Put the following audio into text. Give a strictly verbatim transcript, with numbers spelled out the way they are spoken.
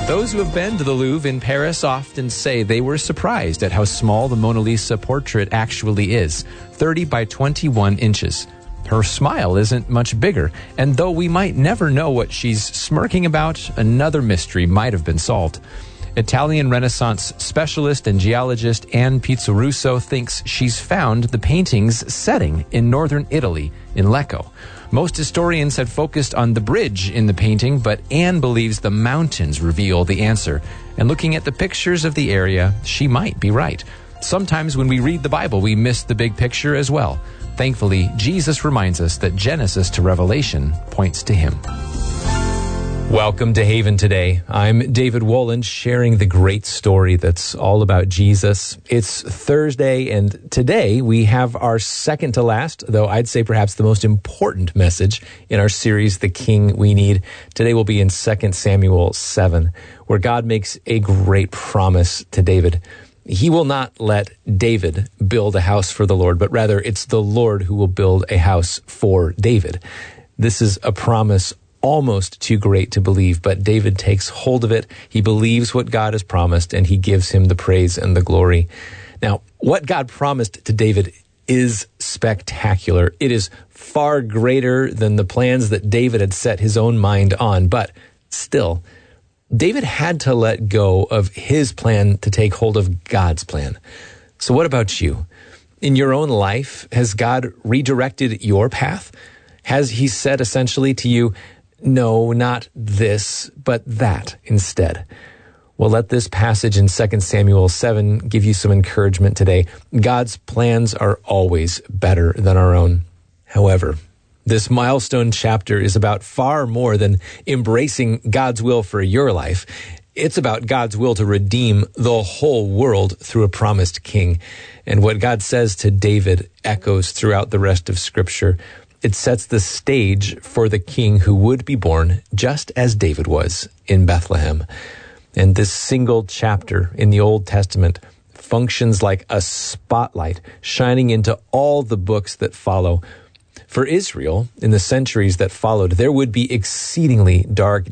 Those who have been to the Louvre in Paris often say they were surprised at how small the Mona Lisa portrait actually is, thirty by twenty-one inches. Her smile isn't much bigger, and though we might never know what she's smirking about, another mystery might have been solved. Italian Renaissance specialist and geologist Anne Pizzarusso thinks she's found the painting's setting in northern Italy, in Lecco. Most historians had focused on the bridge in the painting, but Anne believes the mountains reveal the answer. And looking at the pictures of the area, she might be right. Sometimes when we read the Bible, we miss the big picture as well. Thankfully, Jesus reminds us that Genesis to Revelation points to him. Welcome to Haven today. I'm David Wolin, sharing the great story that's all about Jesus. It's Thursday, and today we have our second to last, though I'd say perhaps the most important message in our series, The King We Need. Today we'll be in Second Samuel seven, where God makes a great promise to David. He will not let David build a house for the Lord, but rather it's the Lord who will build a house for David. This is a promise almost too great to believe, but David takes hold of it. He believes what God has promised, and he gives him the praise and the glory. Now, what God promised to David is spectacular. It is far greater than the plans that David had set his own mind on, but still, David had to let go of his plan to take hold of God's plan. So what about you? In your own life, has God redirected your path? Has he said essentially to you, no, not this, but that instead? Well, let this passage in Second Samuel seven give you some encouragement today. God's plans are always better than our own. However, this milestone chapter is about far more than embracing God's will for your life. It's about God's will to redeem the whole world through a promised king. And what God says to David echoes throughout the rest of Scripture. It sets the stage for the king who would be born just as David was in Bethlehem. And this single chapter in the Old Testament functions like a spotlight shining into all the books that follow. For Israel, in the centuries that followed, there would be exceedingly dark